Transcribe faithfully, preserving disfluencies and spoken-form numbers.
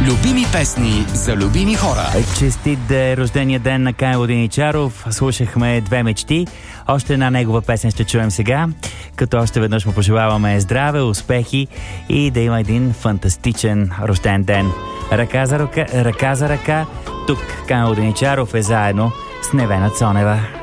Любими песни за любими хора. Честит да е рождения ден на Кайло Деничаров. Слушахме две мечти. Още една негова песен ще чуем сега, като още веднъж му пожелаваме здраве, успехи и да има един фантастичен рожден ден. Ръка за ръка, ръка за ръка. Тук Кайло Деничаров е заедно с Невена Цонева.